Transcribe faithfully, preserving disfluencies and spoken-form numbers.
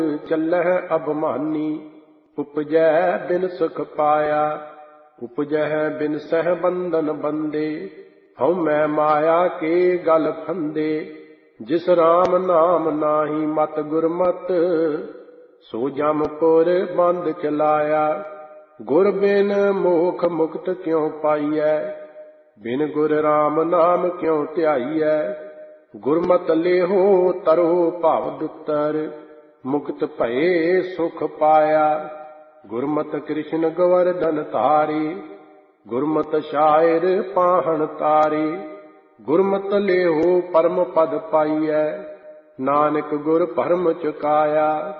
ਚੱਲਹਿ ਅਭਿਮਾਨੀ। ਉਪਜੈ ਬਿਨ ਸੁਖ ਪਾਇਆ, ਉਪਜੈ ਬਿਨ ਸਹਿ ਬੰਧਨ ਬੰਦੇ। ਹਉ ਮੈਂ ਮਾਇਆ ਕੇ ਗਲ ਫੰਦੇ। ਜਿਸ ਰਾਮ ਨਾਮ ਨਾਹੀ ਮਤ ਗੁਰਮਤ, ਸੋ ਜਮਪੁਰ ਬੰਦ ਚਲਾਇਆ। ਗੁਰ ਬਿਨ ਮੋਖ ਮੁਕਤ ਕਿਉ ਪਾਈਐ, ਬਿਨ ਗੁਰ ਰਾਮ ਨਾਮ ਕਿਉ ਧਿਆਈਐ। ਗੁਰਮਤਿ ਲੇਹੋ ਤਰੋ ਭਵ ਦੁਤਰ, ਮੁਕਤ ਭਏ ਸੁਖ ਪਾਇਆ। ਗੁਰਮਤਿ ਕ੍ਰਿਸ਼ਨ ਗੋਵਰਧਨ ਧਾਰੀ, ਗੁਰਮਤਿ ਸ਼ਾਇਰ ਪਾਹਣ ਤਾਰੀ। ਗੁਰਮਤਿ ਲੇਹੋ ਪਰਮ ਪਦ ਪਾਈਐ, ਨਾਨਕ ਗੁਰ ਭਰਮ ਚੁਕਾਇਆ।